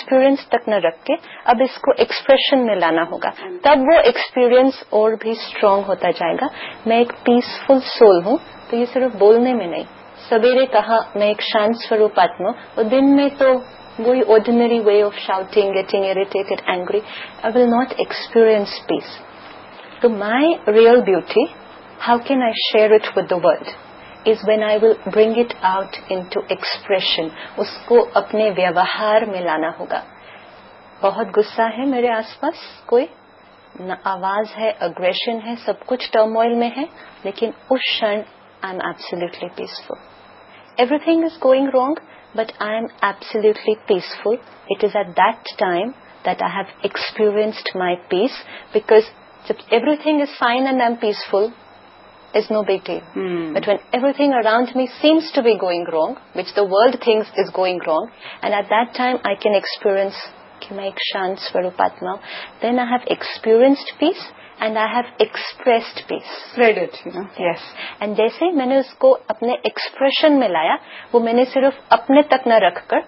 Experience तक न रख के अब इसको एक्सप्रेशन में लाना होगा, तब वो एक्सपीरियंस और भी स्ट्रांग होता जाएगा. मैं एक पीसफुल सोल हूँ, तो ये सिर्फ बोलने में नहीं. सवेरे कहा मैं एक शांत स्वरूप आत्मा, और दिन में तो वही ordinary way of shouting, getting irritated, angry. I will not experience piece. तो my real beauty, how can I share it with the world, is when I will bring it out into expression. उसको अपने व्यवहार में लाना होगा. बहुत गुस्सा है मेरे आसपास, कोई आवाज है, अग्रेशन है, सब कुछ टर्मोइल में है, लेकिन उस क्षण I am absolutely peaceful. Everything is going wrong, but I am absolutely peaceful. It is at that time that I have experienced my peace, because everything is fine and I am peaceful, is no big deal. But when everything around me seems to be going wrong, which the world thinks is going wrong, and at that time I can experience कि मैं एक शांत स्वरूप आत्मा हूँ, then I have experienced peace and I have expressed peace. Spread it, you know. Yes. And जैसे ही मैंने उसको अपने एक्सप्रेशन में लाया, वो मैंने सिर्फ अपने तक न रखकर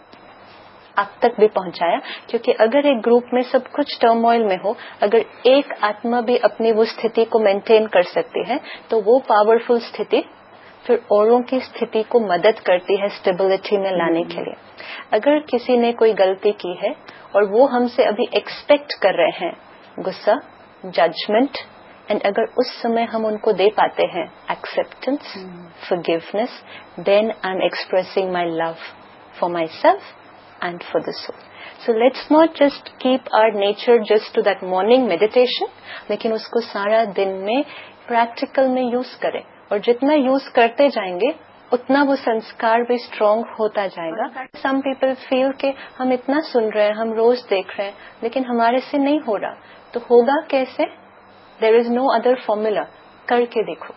आप तक भी पहुंचाया. क्योंकि अगर एक ग्रुप में सब कुछ टर्मोइल में हो, अगर एक आत्मा भी अपनी वो स्थिति को मेंटेन कर सकती है, तो वो पावरफुल स्थिति फिर औरों की स्थिति को मदद करती है स्टेबिलिटी में लाने के लिए. अगर किसी ने कोई गलती की है और वो हमसे अभी एक्सपेक्ट कर रहे हैं गुस्सा, जजमेंट, एंड अगर उस समय हम उनको दे पाते हैं acceptance, forgiveness, then I am expressing my love for my self and for the soul. So let's not just keep our nature just to that morning meditation, लेकिन उसको सारा दिन में प्रैक्टिकल में यूज करें. और जितना यूज करते जाएंगे उतना वो संस्कार भी स्ट्रांग होता जाएगा. Some people feel कि हम इतना सुन रहे हैं, हम रोज देख रहे हैं, लेकिन हमारे से नहीं हो रहा. तो होगा कैसे? There is no other formula. करके देखो.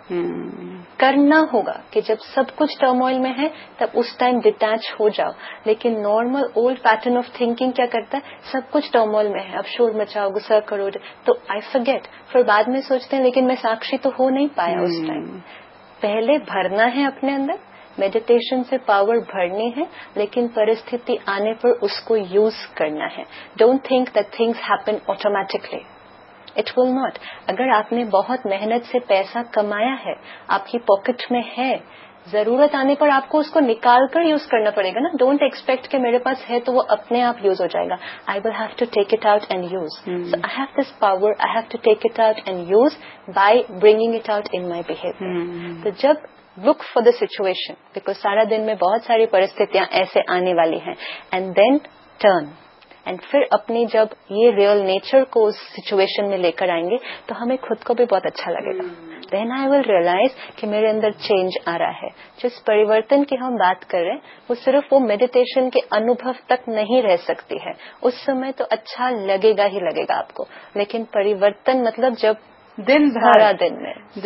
करना होगा कि जब सब कुछ टर्मोइल में है तब उस टाइम डिटैच हो जाओ. लेकिन normal old pattern of thinking क्या करता है, सब कुछ टर्मोइल में है, अब शोर मचाओ, गुस्सा करो, तो आई फॉरगेट. फिर बाद में सोचते हैं लेकिन मैं साक्षी तो हो नहीं पाया उस टाइम. पहले भरना है अपने अंदर, मेडिटेशन से पावर भरनी है, लेकिन परिस्थिति आने पर उसको यूज करना है. Don't think that things happen automatically. It will not. अगर आपने बहुत मेहनत से पैसा कमाया है, आपकी पॉकेट में है, जरूरत आने पर आपको उसको निकाल कर यूज करना पड़ेगा ना. डोंट एक्सपेक्ट कि मेरे पास है तो वो अपने आप यूज हो जाएगा. I will have to take it out and use. So I have this power, I have to take it out and use by bringing it out in my behaviour. तो जब look for the situation, because सारा दिन में बहुत सारी परिस्थितियां ऐसे आने वाली हैं, एंड देन टर्न. एंड फिर अपनी जब ये रियल नेचर को उस सिचुएशन में लेकर आएंगे तो हमें खुद को भी बहुत अच्छा लगेगा. देन आई विल रियलाइज कि मेरे अंदर चेंज आ रहा है. जिस परिवर्तन की हम बात कर रहे हैं वो सिर्फ वो मेडिटेशन के अनुभव तक नहीं रह सकती है. उस समय तो अच्छा लगेगा ही लगेगा आपको, लेकिन परिवर्तन मतलब जब सारा दिन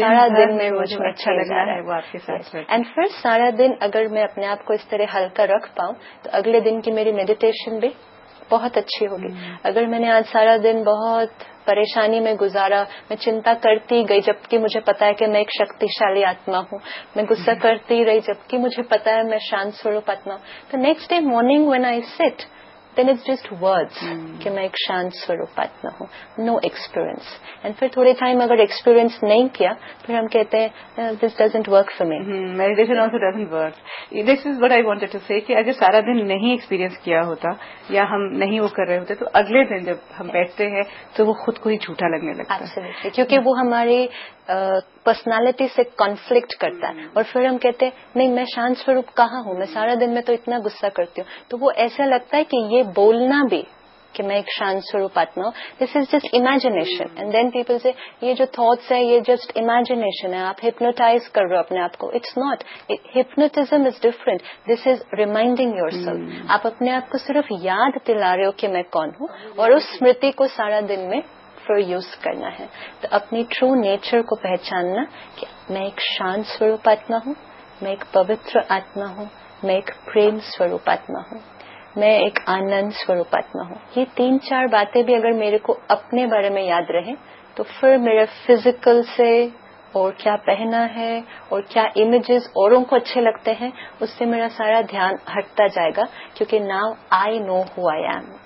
में मुझे अच्छा लग रहा है वो आपके साथ. एंड फिर सारा दिन अगर मैं अपने आप को इस तरह हल्का रख पाऊं तो अगले दिन की मेरी मेडिटेशन भी बहुत अच्छी होगी. अगर मैंने आज सारा दिन बहुत परेशानी में गुजारा, मैं चिंता करती गई जबकि मुझे पता है कि मैं एक शक्तिशाली आत्मा हूँ, मैं गुस्सा करती रही जबकि मुझे पता है मैं शांत स्वरूप आत्मा हूँ, तो next day morning when I sit then it's just words कि मैं एक शांत स्वरूप आत्मा हूँ, नो एक्सपीरियंस. एंड फिर थोड़े टाइम अगर एक्सपीरियंस नहीं किया फिर हम कहते हैं this doesn't work for me. Meditation also doesn't work. This is what I wanted to से कि अगर सारा दिन नहीं एक्सपीरियंस किया होता या हम नहीं वो कर रहे होते तो अगले दिन जब हम बैठते हैं तो वो खुद को ही झूठा लगने लगता है. एब्सोल्युटली, क्योंकि वो हमारी पर्सनालिटी से कॉन्फ्लिक्ट करता है. और फिर हम कहते हैं नहीं मैं शांत स्वरूप कहाँ हूँ, मैं सारा दिन में तो इतना गुस्सा करती हूँ. तो वो ऐसा लगता है कि ये बोलना भी कि मैं एक शांत स्वरूप आत्मा हूँ, this is just imagination. And then people से ये जो थॉट्स है ये जस्ट इमेजिनेशन है, आप हिप्नोटाइज कर रहे हो अपने आप को. It's not. Hypnotism is different. This is reminding yourself. आप अपने आप को सिर्फ याद दिला रहे हो कि मैं कौन हूँ, और उस स्मृति को सारा दिन में फिर यूज करना है. तो अपनी ट्रू नेचर को पहचानना कि मैं एक शांत स्वरूप आत्मा हूँ, मैं एक पवित्र आत्मा हूँ, मैं एक प्रेम स्वरूप आत्मा हूँ, मैं एक आनंद स्वरूप आत्मा हूँ. ये 3-4 बातें भी अगर मेरे को अपने बारे में याद रहे तो फिर मेरे फिजिकल से और क्या पहना है और क्या इमेजेस औरों को अच्छे लगते हैं उससे मेरा सारा ध्यान हटता जाएगा, क्योंकि now I know who I am.